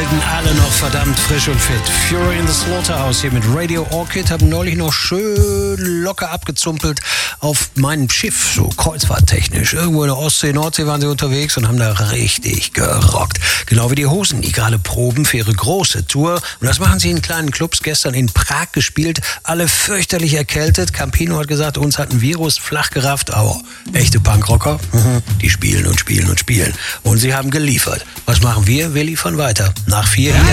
Helden alle noch verdammt frisch und fit. Fury in the Slaughterhouse hier mit Radio Orchid. Haben neulich noch schön locker abgezumpelt auf meinem Schiff, so kreuzfahrttechnisch. Irgendwo in der Ostsee, Nordsee waren sie unterwegs und haben da richtig gerockt. Genau wie die Hosen, die gerade proben für ihre große Tour. Und das machen sie in kleinen Clubs. Gestern in Prag gespielt, alle fürchterlich erkältet. Campino hat gesagt, uns hat ein Virus flach gerafft. Aber echte Punkrocker, die spielen und spielen und spielen. Und sie haben geliefert. Was machen wir? Wir liefern weiter. Nach 4 hier.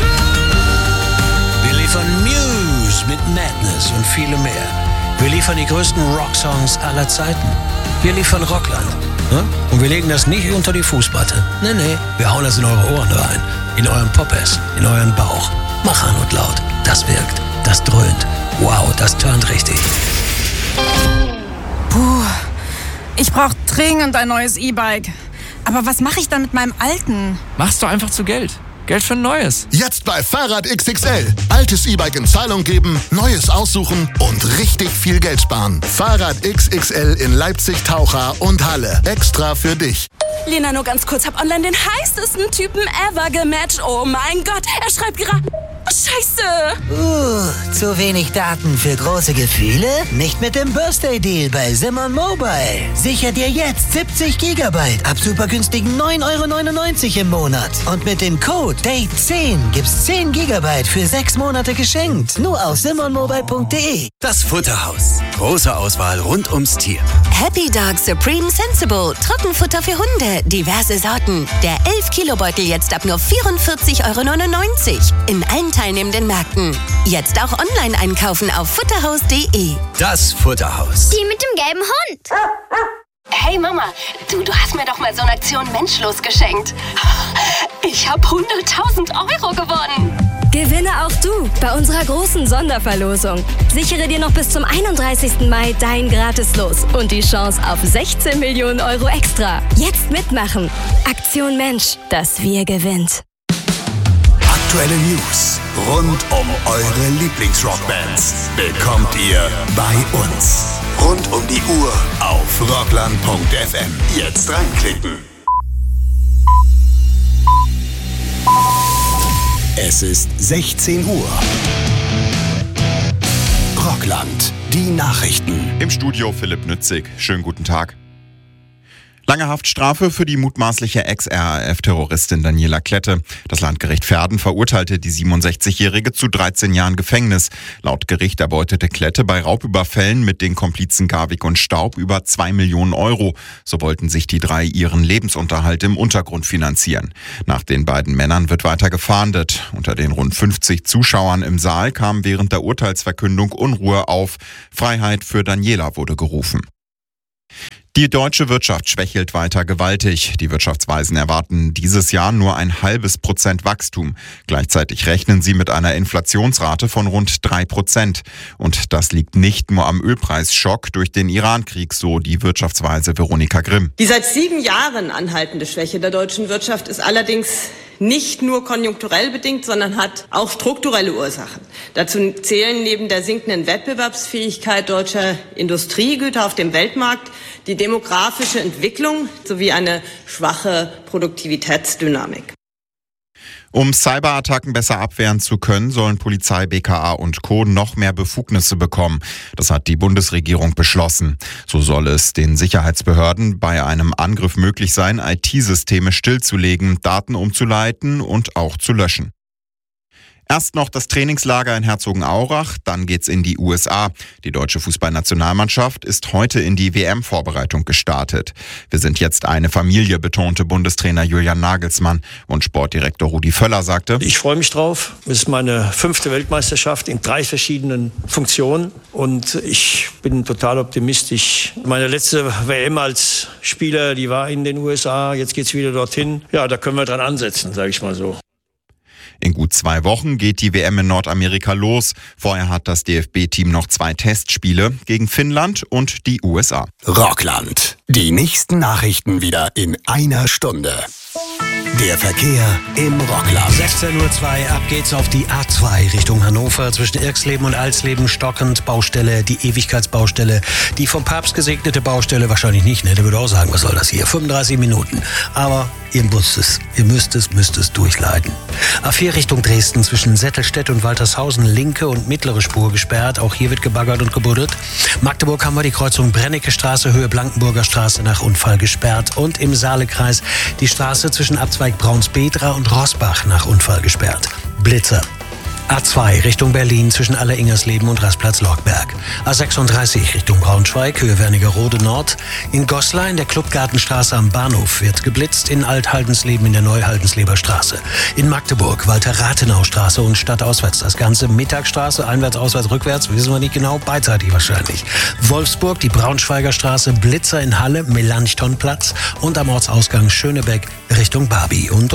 Wir liefern Muse mit Madness und viele mehr. Wir liefern die größten Rocksongs aller Zeiten. Wir liefern Rockland. Und wir legen das nicht unter die Fußmatte. Nee, wir hauen das in eure Ohren rein. In euren Poppers, in euren Bauch. Mach an und laut. Das wirkt. Das dröhnt. Wow, das turnt richtig. Puh, ich brauche dringend ein neues E-Bike. Aber was mache ich dann mit meinem alten? Machst du einfach zu Geld. Geld für ein neues. Jetzt bei Fahrrad XXL. Altes E-Bike in Zahlung geben, neues aussuchen und richtig viel Geld sparen. Fahrrad XXL in Leipzig, Taucha und Halle. Extra für dich. Lena, nur ganz kurz. Hab online den heißesten Typen ever gematcht. Oh mein Gott, er schreibt gerade... Scheiße! Zu wenig Daten für große Gefühle? Nicht mit dem Birthday Deal bei Simon Mobile. Sicher dir jetzt 70 GB ab super günstigen 9,99 € im Monat. Und mit dem Code DATE10 gibt's 10 GB für 6 Monate geschenkt. Nur auf simonmobile.de. Das Futterhaus. Große Auswahl rund ums Tier. Happy Dog Supreme Sensible. Trockenfutter für Hunde. Diverse Sorten. Der 11-Kilo-Beutel jetzt ab nur 44,99 € in allen teilnehmenden Märkten. Jetzt auch online einkaufen auf futterhaus.de. Das Futterhaus. Die mit dem gelben Hund. Hey Mama, du hast mir doch mal so eine Aktion Menschlos geschenkt. Ich habe 100.000 € gewonnen. Gewinne auch du bei unserer großen Sonderverlosung. Sichere dir noch bis zum 31. Mai dein Gratislos und die Chance auf 16 Millionen € extra. Jetzt mitmachen. Aktion Mensch, das Wir gewinnt. Aktuelle News rund um eure Lieblingsrockbands bekommt ihr bei uns. Rund um die Uhr auf rockland.fm. Jetzt reinklicken. Es ist 16 Uhr. Rockland, die Nachrichten. Im Studio Philipp Nützig. Schönen guten Tag. Lange Haftstrafe für die mutmaßliche Ex-RAF-Terroristin Daniela Klette. Das Landgericht Verden verurteilte die 67-Jährige zu 13 Jahren Gefängnis. Laut Gericht erbeutete Klette bei Raubüberfällen mit den Komplizen Garwig und Staub über 2 Millionen €. So wollten sich die 3 ihren Lebensunterhalt im Untergrund finanzieren. Nach den beiden Männern wird weiter gefahndet. Unter den rund 50 Zuschauern im Saal kam während der Urteilsverkündung Unruhe auf. Freiheit für Daniela wurde gerufen. Die deutsche Wirtschaft schwächelt weiter gewaltig. Die Wirtschaftsweisen erwarten dieses Jahr nur 0,5% Wachstum. Gleichzeitig rechnen sie mit einer Inflationsrate von rund 3%. Und das liegt nicht nur am Ölpreisschock durch den Irankrieg, so die Wirtschaftsweise Veronika Grimm. Die seit 7 Jahren anhaltende Schwäche der deutschen Wirtschaft ist allerdings nicht nur konjunkturell bedingt, sondern hat auch strukturelle Ursachen. Dazu zählen neben der sinkenden Wettbewerbsfähigkeit deutscher Industriegüter auf dem Weltmarkt die demografische Entwicklung sowie eine schwache Produktivitätsdynamik. Um Cyberattacken besser abwehren zu können, sollen Polizei, BKA und Co. noch mehr Befugnisse bekommen. Das hat die Bundesregierung beschlossen. So soll es den Sicherheitsbehörden bei einem Angriff möglich sein, IT-Systeme stillzulegen, Daten umzuleiten und auch zu löschen. Erst noch das Trainingslager in Herzogenaurach, dann geht's in die USA. Die deutsche Fußballnationalmannschaft ist heute in die WM-Vorbereitung gestartet. Wir sind jetzt eine Familie, betonte Bundestrainer Julian Nagelsmann. Und Sportdirektor Rudi Völler sagte: Ich freue mich drauf. Es ist meine 5. Weltmeisterschaft in 3 verschiedenen Funktionen. Und ich bin total optimistisch. Meine letzte WM als Spieler, die war in den USA. Jetzt geht's wieder dorthin. Ja, da können wir dran ansetzen, sage ich mal so. In gut 2 Wochen geht die WM in Nordamerika los. Vorher hat das DFB-Team noch 2 Testspiele gegen Finnland und die USA. Rockland. Die nächsten Nachrichten wieder in einer Stunde. Der Verkehr im Rockland. 16:02 Uhr, ab geht's auf die A2 Richtung Hannover. Zwischen Irksleben und Alsleben stockend Baustelle, die Ewigkeitsbaustelle. Die vom Papst gesegnete Baustelle wahrscheinlich nicht, ne? Der würde auch sagen, was soll das hier? 35 Minuten. Aber ihr müsst es durchleiden. A4 Richtung Dresden zwischen Settelstedt und Waltershausen, linke und mittlere Spur gesperrt. Auch hier wird gebaggert und gebuddelt. Magdeburg haben wir die Kreuzung Brennecke Straße, Höhe Blankenburger Straße nach Unfall gesperrt. Und im Saalekreis die Straße zwischen Abzweig Braunsbedra und Rossbach nach Unfall gesperrt. Blitzer. A2 Richtung Berlin zwischen Alleringersleben und Rastplatz Lorkberg. A36 Richtung Braunschweig, Höhe Wernigerode Nord. In Goslar in der Clubgartenstraße am Bahnhof wird geblitzt. In Alt-Haldensleben in der Neu-Haldensleber Straße. In Magdeburg Walter-Rathenau-Straße und stadtauswärts das Ganze. Mittagstraße, einwärts, auswärts, rückwärts, wissen wir nicht genau, beidseitig wahrscheinlich. Wolfsburg, die Braunschweiger Straße, Blitzer in Halle, Melanchthonplatz und am Ortsausgang Schönebeck Richtung Barbie. Und.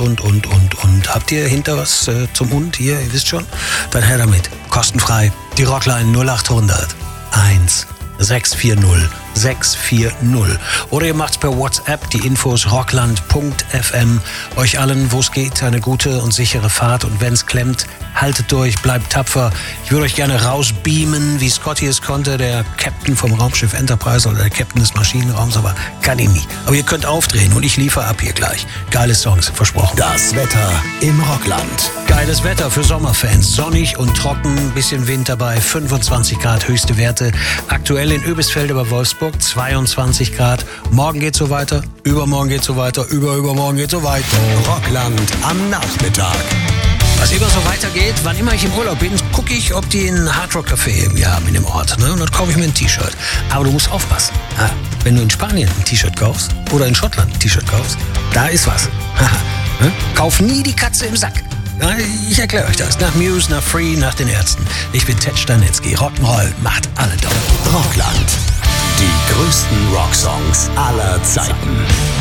Habt ihr hinter was zum Hund hier? Ihr wisst schon? Dann her damit. Kostenfrei. Die Rockline 0800 1 640 640. Oder ihr macht's per WhatsApp, die Infos rockland.fm. Euch allen, wo es geht, eine gute und sichere Fahrt. Und wenn's klemmt, haltet durch, bleibt tapfer. Ich würde euch gerne rausbeamen, wie Scotty es konnte, der Captain vom Raumschiff Enterprise oder der Captain des Maschinenraums, aber kann ich nicht. Aber ihr könnt aufdrehen und ich liefere ab hier gleich. Geile Songs, versprochen. Das Wetter im Rockland. Geiles Wetter für Sommerfans. Sonnig und trocken, bisschen Wind dabei, 25 Grad höchste Werte. Aktuell in Oebisfelde bei Wolfsburg 22 Grad. Morgen geht's so weiter, übermorgen geht's so weiter, übermorgen geht's so weiter. Rockland am Nachmittag. Was immer so weitergeht, wann immer ich im Urlaub bin, gucke ich, ob die ein Hardrock-Café irgendwie haben in dem Ort. Ne? Und dann kaufe ich mir ein T-Shirt. Aber du musst aufpassen. Ja, wenn du in Spanien ein T-Shirt kaufst oder in Schottland ein T-Shirt kaufst, da ist was. Ne? Kauf nie die Katze im Sack. Ja, ich erkläre euch das. Nach Muse, nach Free, nach den Ärzten. Ich bin Ted Stanitzky. Rock'n'Roll macht alle down. Rockland. Die größten Rocksongs aller Zeiten.